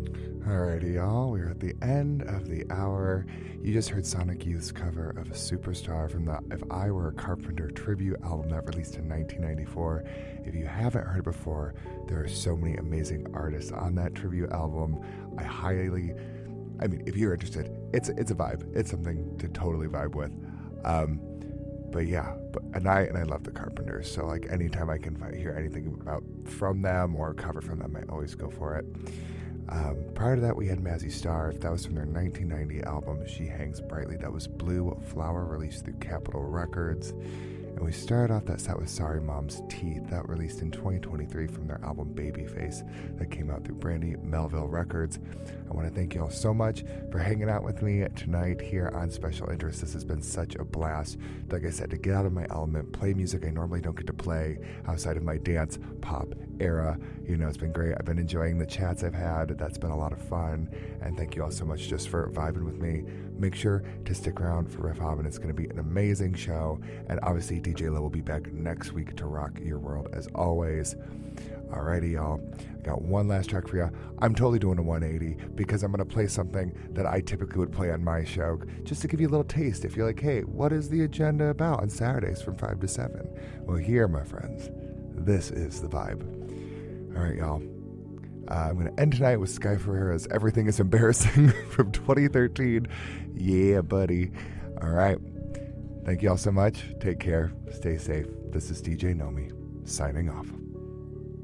Alrighty, y'all, we're at the end of the hour. You just heard Sonic Youth's cover of Superstar from the If I Were a Carpenter tribute album that released in 1994. If you haven't heard it before, there are so many amazing artists on that tribute album. If you're interested, it's a vibe. It's something to totally vibe with. I love the Carpenters, so like anytime I can hear anything from them or cover from them, I always go for it. Prior to that, we had Mazzy Star. That was from their 1990 album, She Hangs Brightly. That was Blue Flower, released through Capitol Records. And we started off that set with Sorry Mom's Teeth. That released in 2023 from their album Babyface. That came out through Brandy Melville Records. I want to thank you all so much for hanging out with me tonight here on Special Interest. This has been such a blast. Like I said, to get out of my element, play music I normally don't get to play outside of my dance pop era. It's been great. I've been enjoying the chats I've had. That's been a lot of fun. And thank you all so much just for vibing with me. Make sure to stick around for Riff Hobbin. It's going to be an amazing show. And obviously, DJ Low will be back next week to rock your world as always. Alrighty, y'all. I got one last track for you. I'm totally doing a 180 because I'm going to play something that I typically would play on my show just to give you a little taste. If you're like, hey, what is the agenda about on Saturdays from 5 to 7? Well, here, my friends, this is the vibe. All right, y'all. I'm going to end tonight with Sky Ferreira's Everything is Embarrassing from 2013. Yeah, buddy. All right. Thank you all so much. Take care. Stay safe. This is DJ Nomi signing off.